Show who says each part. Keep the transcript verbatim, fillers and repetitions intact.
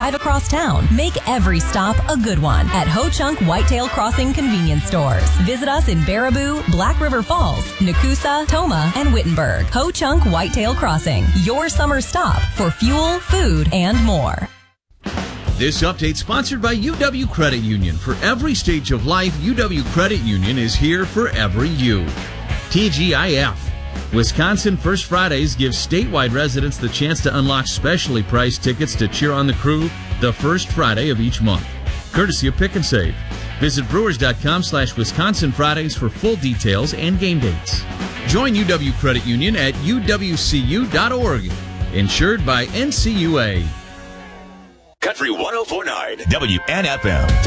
Speaker 1: drive across town, make every stop a good one at Ho-Chunk Whitetail Crossing convenience stores. Visit us in Baraboo, Black River Falls, Nakusa, Toma, and Wittenberg. Ho-Chunk Whitetail Crossing, your summer stop for fuel, food, and more.
Speaker 2: This update sponsored by U W Credit Union. For every stage of life, U W Credit Union is here for every you. T G I F. Wisconsin First Fridays gives statewide residents the chance to unlock specially priced tickets to cheer on the crew the first Friday of each month. Courtesy of Pick and Save. Visit brewers.com slash Wisconsin Fridays for full details and game dates. Join U W Credit Union at U W C U dot org. Insured by N C U A.
Speaker 3: Country one oh four point nine W N F M.